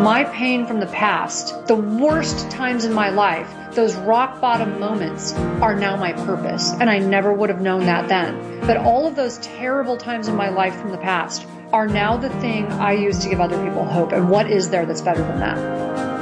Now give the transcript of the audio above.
My pain from the past, the worst times in my life, those rock bottom moments are now my purpose. And I never would have known that then. But all of those terrible times in my life from the past are now the thing I use to give other people hope. And what is there that's better than that?